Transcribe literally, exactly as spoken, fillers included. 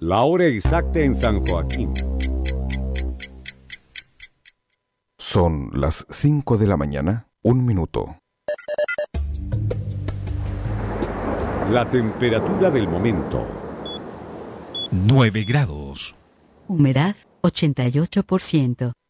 La hora exacta en San Joaquín. Son las cinco de la mañana, un minuto. La temperatura del momento. nueve grados. Humedad ochenta y ocho por ciento.